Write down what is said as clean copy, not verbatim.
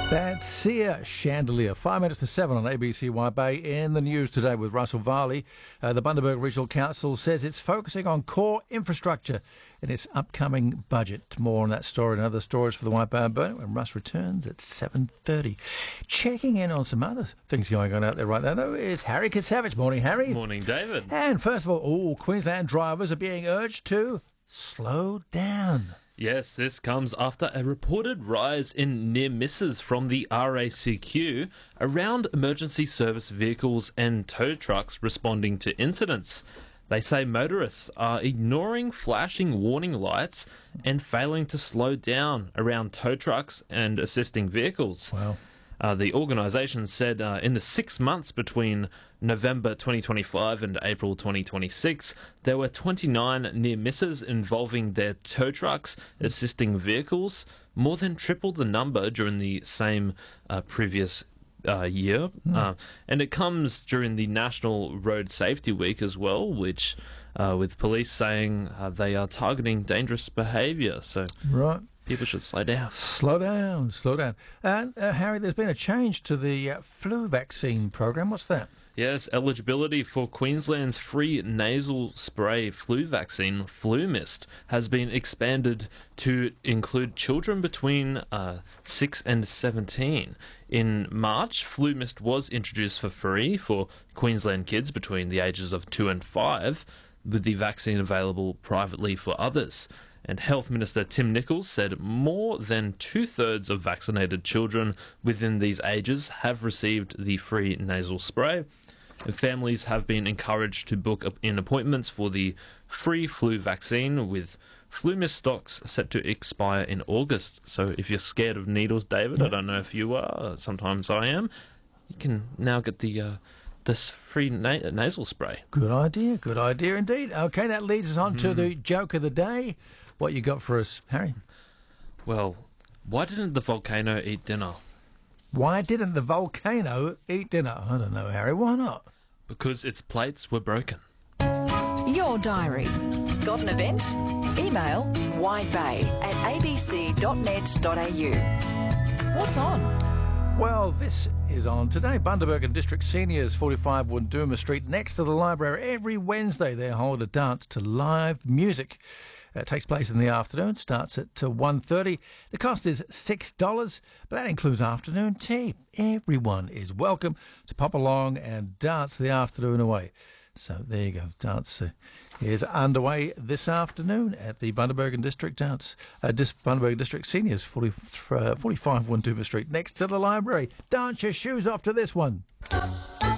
That's Sia Chandelier. 5 minutes to 7 on ABC White Bay. In the news today with Russell Varley, the Bundaberg Regional Council says it's focusing on core infrastructure in its upcoming budget. More on that story and other stories for the White Bay and Burnett when Russ returns at 7:30. Checking in on some other things going on out there right now, though, is Harry Kasavich. Morning, Harry. Morning, David. And first of all Queensland drivers are being urged to slow down. Yes, this comes after a reported rise in near misses from the RACQ around emergency service vehicles and tow trucks responding to incidents. They say motorists are ignoring flashing warning lights and failing to slow down around tow trucks and assisting vehicles. Wow. The organisation said in the 6 months between November 2025 and April 2026, there were 29 near misses involving their tow trucks assisting vehicles, more than triple the number during the same previous year. And it comes during the National Road Safety Week as well, which with police saying they are targeting dangerous behaviour. So Right. people should slow down. Slow down, slow down. And, Harry, there's been a change to the flu vaccine program. What's that? Yes, eligibility for Queensland's free nasal spray flu vaccine, FluMist, has been expanded to include children between 6 and 17. In March, FluMist was introduced for free for Queensland kids between the ages of 2 and 5, with the vaccine available privately for others. And Health Minister Tim Nicholls said more than 2/3 of vaccinated children within these ages have received the free nasal spray. And families have been encouraged to book in appointments for the free flu vaccine, with FluMist stocks set to expire in August. So if you're scared of needles, David, I don't know if you are, sometimes I am, you can now get the this free nasal spray. Good idea indeed. Okay, that leads us on to the joke of the day. What you got for us, Harry? Well, why didn't the volcano eat dinner? Why didn't the volcano eat dinner? I don't know, Harry. Why not? Because its plates were broken. Your diary. Got an event? Email whitebay@abc.net.au. What's on? Well, this is on today. Bundaberg and District Seniors, 45 Wunduma Street, next to the library. Every Wednesday they hold a dance to live music. It takes place in the afternoon, starts at 1:30. The cost is $6, but that includes afternoon tea. Everyone is welcome to pop along and dance the afternoon away. So there you go. Dance is underway this afternoon at the Bundaberg and District Dance. Bundaberg District Seniors, 45 Wunduma Street, next to the library. Dance your shoes off to this one.